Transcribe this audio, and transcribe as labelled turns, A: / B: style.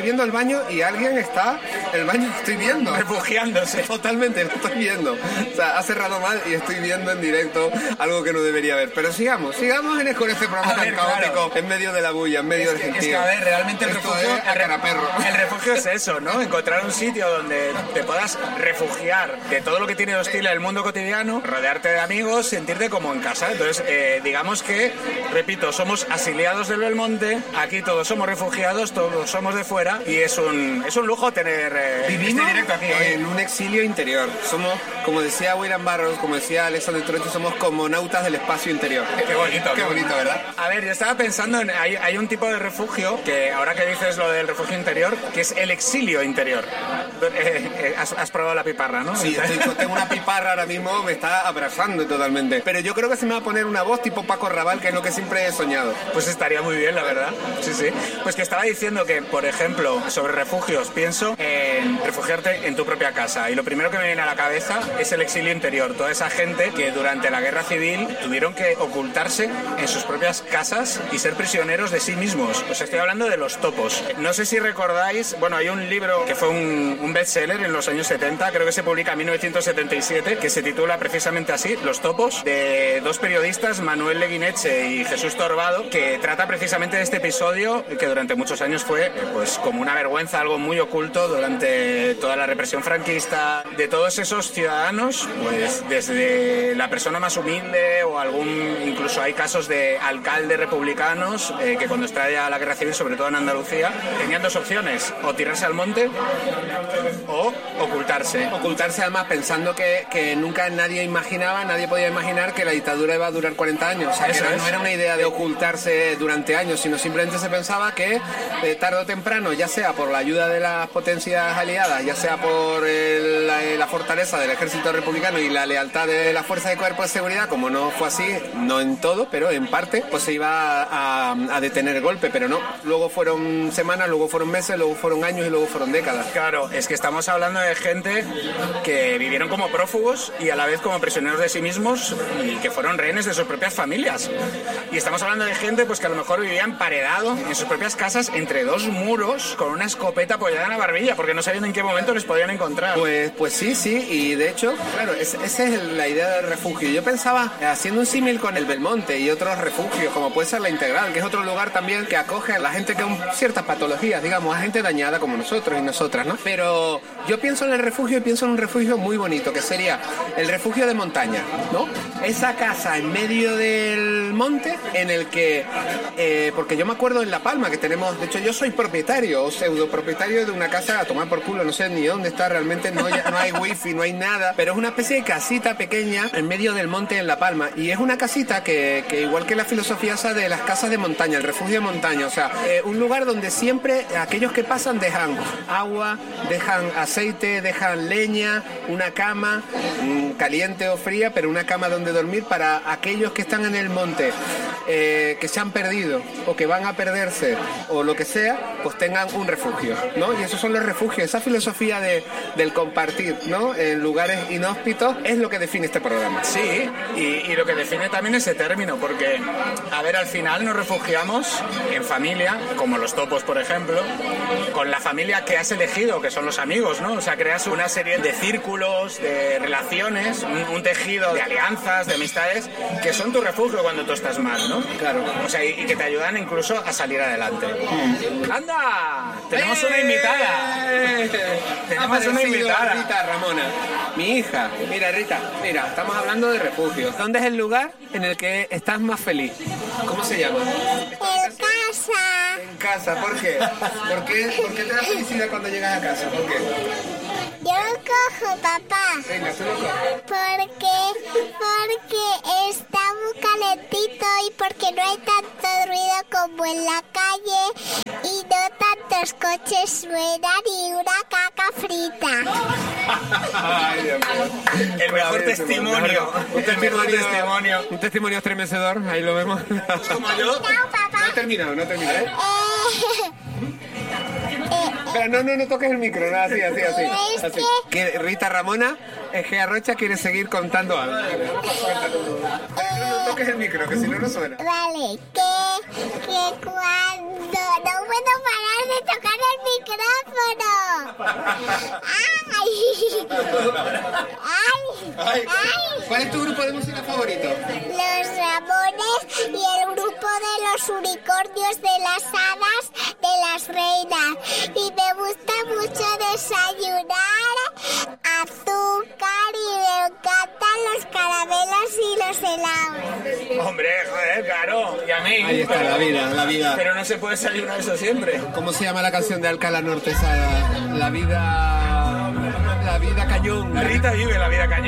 A: viendo el baño y alguien está... El baño estoy viendo.
B: Refugiándose.
A: Totalmente, lo estoy viendo. O sea, ha cerrado mal y estoy viendo en directo algo que no debería ver. Pero sigamos con este programa tan caótico, en medio de la bulla, en medio del gentío.
B: Es que, a ver, realmente el
A: Esto
B: refugio...
A: es a caraperro.
B: El refugio es eso, ¿no? Encontrar un sitio donde te puedas refugiar de todo lo que tiene hostil el mundo cotidiano, rodearte de amigos, sentirte como en casa. Entonces, digamos que, repito, somos asiliados del Belmonte, aquí todos somos refugiados, todos somos de fuera, y es un lujo tener
A: Vivimos
B: este directo aquí hoy.
A: en un exilio interior. Somos, como decía William Burroughs, como decía Alexander Trotsky, somos cosmonautas del espacio interior.
B: Qué bonito.
A: Qué bonito, ¿verdad?
B: A ver, yo estaba pensando en... Hay un tipo de refugio, que ahora que dices lo del refugio interior, que es el exilio interior. Has probado la piparra, ¿no?
A: Sí, tengo una piparra ahora mismo, me está abrazando totalmente. Pero yo creo que se me va a poner una voz tipo Paco Rabanne, que es lo que siempre he soñado.
B: Pues estaría muy bien, la verdad. Sí, sí. Pues que estaba diciendo que, por ejemplo, sobre refugios, pienso en refugiarte en tu propia casa. Y lo primero que me viene a la cabeza es el exilio interior. Toda esa gente que durante la guerra civil tuvieron que ocultarse en sus propias casas y ser prisioneros de sí mismos. Os estoy hablando de los topos. No sé si recordáis, bueno, hay un libro que fue un bestseller en los años 70, creo que se publica en 1977, que se titula precisamente así, Los topos, de dos periodistas, Manuel Leguineche y Jesús Torbado, que trata precisamente de este episodio que durante muchos años fue pues como una vergüenza, algo muy oculto durante toda la represión franquista, de todos esos ciudadanos, pues desde la persona más humilde o incluso hay casos de alcaldes republicanos que cuando estalla la guerra civil, sobre todo en Andalucía, tenían dos opciones, o tirarse al monte o ocultarse.
A: Ocultarse además pensando que nunca nadie podía imaginar que la dictadura iba a durar 40 años. O sea, que no era una idea de ocultarse durante años, sino simplemente se pensaba que tarde o temprano, ya sea por la ayuda de las potencias aliadas, ya sea por la fortaleza del ejército republicano y la lealtad de la fuerza de cuerpo de seguridad, como no fue así, no en todo, pero en parte, pues se iba a detener el golpe, pero no. Luego fueron semanas, luego fueron meses, luego fueron años y luego fueron décadas.
B: Claro, es que estamos hablando de gente que vivieron como prófugos y a la vez como prisioneros de sí mismos y que fueron rehenes de sus propias familias. Y estamos hablando de gente pues que a lo mejor vivía emparedado en sus propias casas entre dos muros con una escopeta apoyada en la barbilla porque no sabían en qué momento les podían encontrar.
A: Pues sí, y de hecho, claro, esa es la idea del refugio. Yo pensaba, haciendo un símil con el Belmonte y otros refugios, como puede ser la Integral, que es otro lugar también que acoge a la gente con ciertas patologías, digamos, a gente dañada como nosotros y nosotras, ¿no? Pero yo pienso en el refugio y pienso en un refugio muy bonito, que sería el refugio de montaña, ¿no? Esa casa en medio del monte en el que, porque yo me acuerdo en La Palma que tenemos, de hecho yo soy propietario o pseudo propietario de una casa a tomar por culo, no sé ni dónde está realmente, no hay wifi, no hay nada, pero es una especie de casita pequeña en medio del monte en La Palma y es una casita que igual que la filosofía esa de las casas de montaña, el refugio de montaña, o sea, un lugar donde siempre aquellos que pasan dejan agua, dejan aceite, dejan leña, una cama caliente o fría, pero una cama donde dormir para aquellos que están en el monte, que se han perdido o que van a perderse o lo que sea, pues tengan un refugio, ¿no? Y esos son los refugios, esa filosofía del compartir, ¿no? En lugares inhóspitos es lo que define este programa.
B: Sí, y lo que define también ese término, porque, a ver, al final nos refugiamos en familia, como los topos, por ejemplo, con la familia que has elegido, que son los amigos, ¿no? O sea, creas una serie de círculos, de relaciones, un tejido de alianzas, de amistades, que son tu refugio cuando tú estás mal, ¿no?
A: Claro.
B: O sea, y que te ayudan incluso a salir adelante. ¡Anda! Tenemos una invitada. Tenemos una invitada.
A: Rita Ramona, mi hija. Mira, Rita, mira, estamos hablando de refugios. ¿Dónde es el lugar en el que estás más feliz? ¿Cómo se llama?
C: En casa.
A: En casa, ¿por qué? ¿Por qué te da felicidad cuando llegas a casa? ¿Por qué?
C: Yo lo cojo, papá.
A: Venga, tú lo coges.
C: Porque está muy calentito y porque no hay tanto ruido como en la calle y no tantos coches suenan y una caca frita.
A: Ay, Dios mío.
B: El mejor testimonio.
A: Un testimonio estremecedor, ahí lo vemos.
B: Como yo.
C: No, papá.
A: No he terminado. Pero no toques el micro, no, así. Así. Que Rita Ramona, Egea Rocha, quiere seguir contando algo. No toques el micro, que si no suena.
C: Vale, que cuando no puedo parar de tocar el
A: ¿Cuál es tu grupo de música favorito?
C: Los Ramones y el grupo de los unicornios, de las hadas, de las reinas. Y me gusta mucho desayunar azúcar y me encantan los caramelos y los helados.
B: Hombre, joder, claro. Y a mí.
A: Ahí está, la vida.
B: Pero no se puede desayunar eso siempre.
A: ¿Cómo se llama la canción de Alcalá Norte? La vida cañón.
B: La Rita vive la vida cañón.